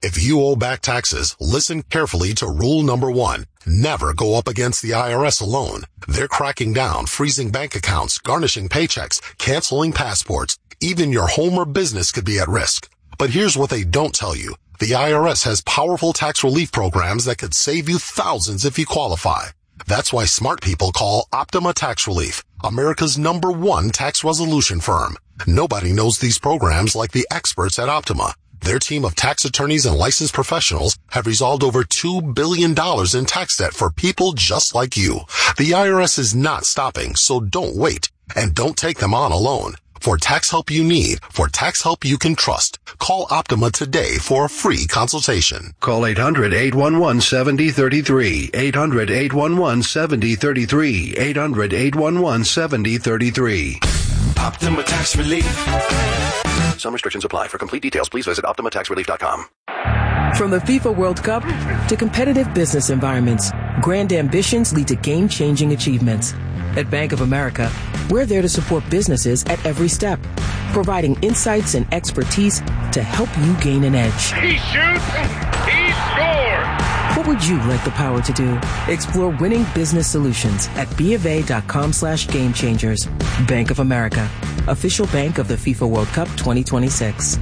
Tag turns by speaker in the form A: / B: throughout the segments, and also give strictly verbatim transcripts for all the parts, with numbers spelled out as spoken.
A: If you owe back taxes, listen carefully to rule number one. Never go up against the I R S alone. They're cracking down, freezing bank accounts, garnishing paychecks, canceling passports. Even your home or business could be at risk. But here's what they don't tell you. The I R S has powerful tax relief programs that could save you thousands if you qualify. That's why smart people call Optima Tax Relief, America's number one tax resolution firm. Nobody knows these programs like the experts at Optima. Their team of tax attorneys and licensed professionals have resolved over two billion dollars in tax debt for people just like you. The I R S is not stopping, so don't wait. And don't take them on alone. For tax help you need, for tax help you can trust, call Optima today for a free consultation.
B: Call eight hundred, eight one one, seven zero three three. eight hundred, eight one one, seven zero three three. eight hundred, eight one one, seven zero three three.
C: Optima Tax Relief.
B: Some restrictions apply. For complete details, please visit Optima Tax Relief dot com.
D: From the FIFA World Cup to competitive business environments, grand ambitions lead to game-changing achievements. At Bank of America, we're there to support businesses at every step, providing insights and expertise to help you gain an edge.
E: He shoots, he scores!
D: What would you like the power to do? Explore winning business solutions at BofA.com slash game changers. Bank of America, official bank of the FIFA World Cup twenty twenty-six.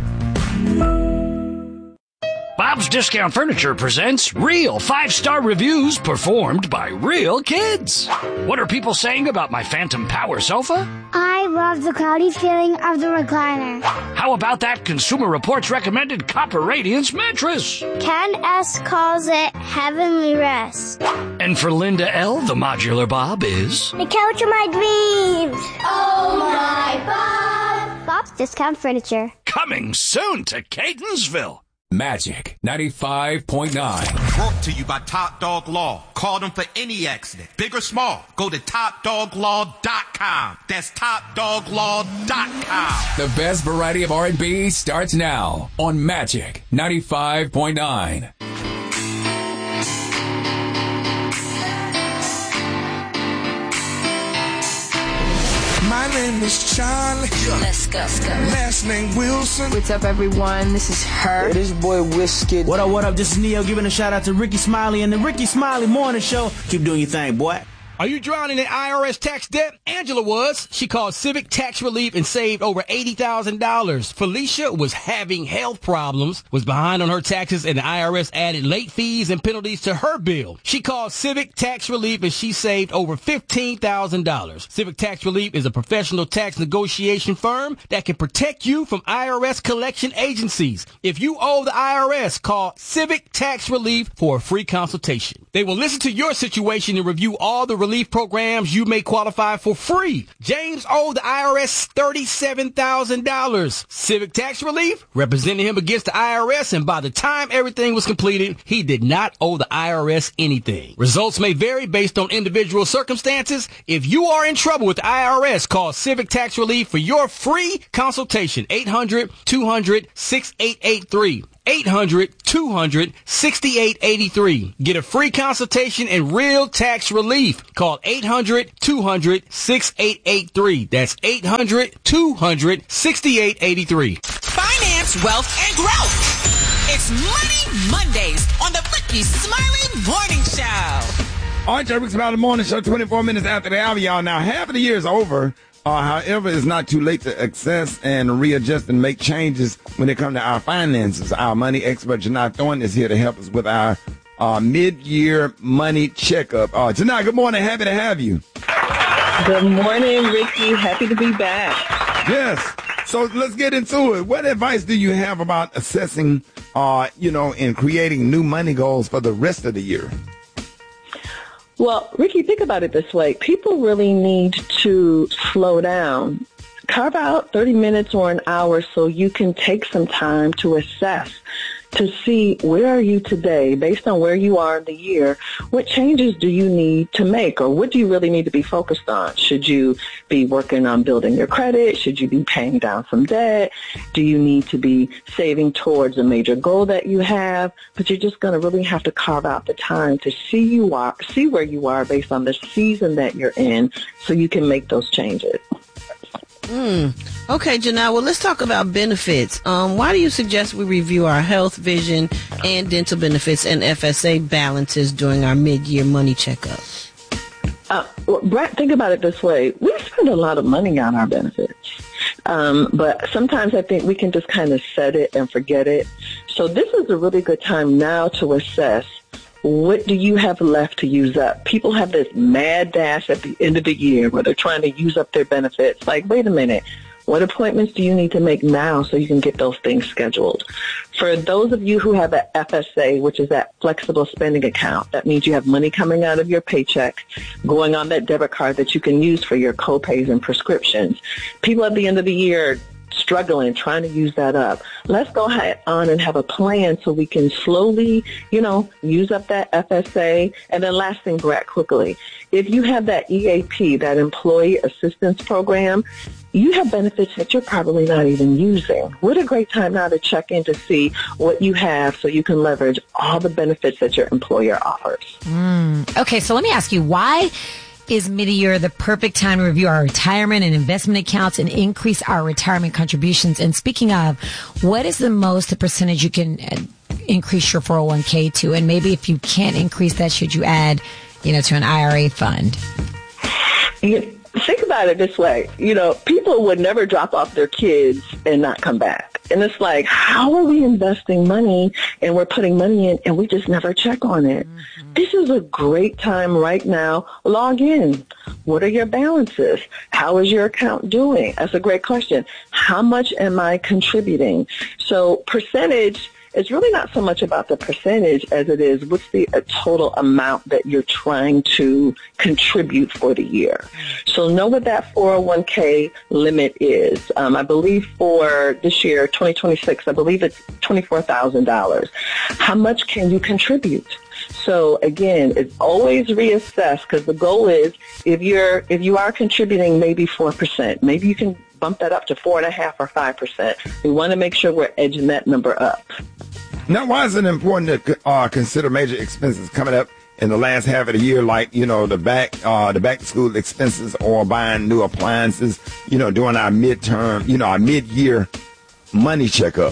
F: Bob's Discount Furniture presents real five-star reviews performed by real kids. What are people saying about my Phantom Power sofa?
G: I love the cloudy feeling of the recliner.
F: How about that Consumer Reports recommended Copper Radiance mattress?
G: Ken S. calls it heavenly rest.
F: And for Linda L., the modular Bob is...
G: the couch of my dreams. Oh, my Bob. Bob's Discount Furniture.
F: Coming soon to Catonsville.
H: Magic ninety-five point nine.
I: Brought to you by Top Dog Law. Call them for any accident, big or small. Go to top dog law dot com. That's top dog law dot com.
H: The best variety of R and B starts now on Magic ninety-five point nine.
J: My name is Charlie.
K: Let's go. Let's go.
J: Last name Wilson.
L: What's up, everyone? This is her.
M: Hey, this boy Whiskey.
N: What up, what up? This is Neo giving a shout out to Ricky Smiley and the Ricky Smiley Morning Show. Keep doing your thing, boy.
O: Are you drowning in I R S tax debt? Angela was. She called Civic Tax Relief and saved over eighty thousand dollars. Felicia was having health problems, was behind on her taxes, and the I R S added late fees and penalties to her bill. She called Civic Tax Relief and she saved over fifteen thousand dollars. Civic Tax Relief is a professional tax negotiation firm that can protect you from I R S collection agencies. If you owe the I R S, call Civic Tax Relief for a free consultation. They will listen to your situation and review all the relief programs you may qualify for free. James owed the I R S thirty-seven thousand dollars. Civic Tax Relief represented him against the I R S, and by the time everything was completed, he did not owe the I R S anything. Results may vary based on individual circumstances. If you are in trouble with the I R S, call Civic Tax Relief for your free consultation. eight hundred, two hundred, sixty-eight eighty-three. eight hundred, two hundred, sixty-eight eighty-three. Get a free consultation and real tax relief. Call eight hundred, two hundred, sixty-eight eighty-three. That's eight hundred, two hundred, sixty-eight eighty-three.
P: Finance, wealth, and growth. It's Money Mondays on the Ricky Smiley Morning Show.
Q: All right, Ricky Smiley Morning Show, twenty-four minutes after the hour, y'all. Now, half of the year is over. Uh, however, it's not too late to access and readjust and make changes when it comes to our finances. Our money expert, Janai Thornton, is here to help us with our uh, mid-year money checkup. Uh, Janai, good morning. Happy to have you.
R: Good morning, Ricky. Happy to be back.
Q: Yes. So let's get into it. What advice do you have about assessing, uh, you know, and creating new money goals for the rest of the year?
R: Well, Ricky, think about it this way. People really need to slow down. Carve out thirty minutes or an hour so you can take some time to assess, to see where are you today based on where you are in the year. What changes do you need to make, or what do you really need to be focused on? Should you be working on building your credit? Should you be paying down some debt? Do you need to be saving towards a major goal that you have? But you're just going to really have to carve out the time to see you are, see where you are based on the season that you're in so you can make those changes.
S: Mm. Okay, Janelle, well, let's talk about benefits. Um, why do you suggest we review our health, vision, and dental benefits and F S A balances during our mid-year money checkup?
R: Uh, well, Brett, think about it this way. We spend a lot of money on our benefits. Um, but sometimes I think we can just kind of set it and forget it. So this is a really good time now to assess, what do you have left to use up? People have this mad dash at the end of the year where they're trying to use up their benefits. Like, wait a minute. What appointments do you need to make now so you can get those things scheduled? For those of you who have an F S A, which is that flexible spending account, that means you have money coming out of your paycheck going on that debit card that you can use for your co-pays and prescriptions. People at the end of the year struggling, trying to use that up. Let's go ahead on and have a plan so we can slowly, you know, use up that F S A. And then last thing, Brett, quickly, if you have that E A P, that Employee Assistance Program, you have benefits that you're probably not even using. What a great time now to check in to see what you have so you can leverage all the benefits that your employer offers.
K: Mm. Okay, so let me ask you, why is mid-year the perfect time to review our retirement and investment accounts and increase our retirement contributions? And speaking of, what is the most the percentage you can increase your four oh one k to? And maybe if you can't increase that, should you add, you know, to an I R A fund?
R: Yeah. Think about it this way. You know, people would never drop off their kids and not come back. And it's like, how are we investing money and we're putting money in and we just never check on it? Mm-hmm. This is a great time right now. Log in. What are your balances? How is your account doing? That's a great question. How much am I contributing? So percentage, it's really not so much about the percentage as it is what's the uh, total amount that you're trying to contribute for the year. So know what that four oh one k limit is. Um, I believe for this year, twenty twenty-six, I believe it's twenty-four thousand dollars. How much can you contribute? So again, it's always reassess, because the goal is if you're if you are contributing maybe four percent, maybe you can bump that up to four and a half or five percent. We want to make sure we're edging that number up.
Q: Now, why is it important to uh, consider major expenses coming up in the last half of the year, like, you know, the back uh, the back to school expenses or buying new appliances, you know, doing our midterm, you know, our mid-year money checkup?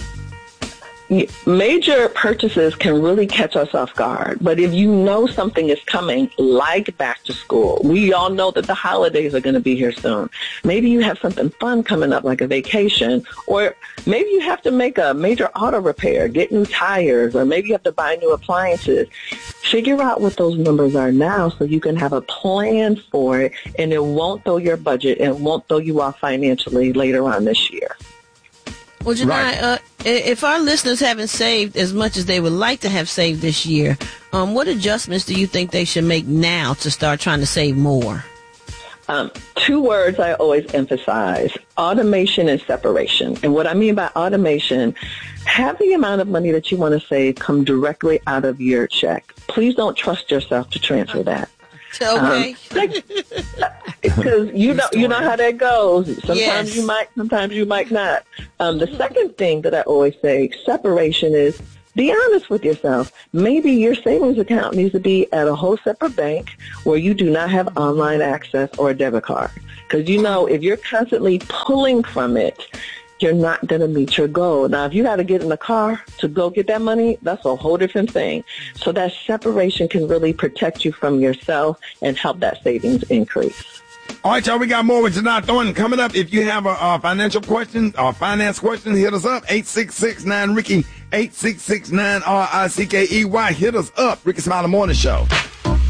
R: Major purchases can really catch us off guard, but if you know something is coming, like back to school, we all know that the holidays are going to be here soon. Maybe you have something fun coming up, like a vacation, or maybe you have to make a major auto repair, get new tires, or maybe you have to buy new appliances. Figure out what those numbers are now so you can have a plan for it, and it won't throw your budget and it won't throw you off financially later on this year.
S: Well, Janai, right. uh, if our listeners haven't saved as much as they would like to have saved this year, um, what adjustments do you think they should make now to start trying to save more?
R: Um, two words I always emphasize, automation and separation. And what I mean by automation, have the amount of money that you want to save come directly out of your check. Please don't trust yourself to transfer that.
S: Okay.
R: Because um, you know you know how that goes. Sometimes
S: yes.
R: you might, sometimes you might not. Um, the second thing that I always say, separation, is be honest with yourself. Maybe your savings account needs to be at a whole separate bank where you do not have online access or a debit card. Because you know if you're constantly pulling from it, you're not going to meet your goal. Now, if you got to get in the car to go get that money, that's a whole different thing. So that separation can really protect you from yourself and help that savings increase.
Q: All right, y'all, we got more with Janai Thornton coming up. If you have a, a financial question or finance question, hit us up, eight six six nine Ricky, eight six six nine R I C K E Y. Hit us up, Ricky Smiley Morning Show.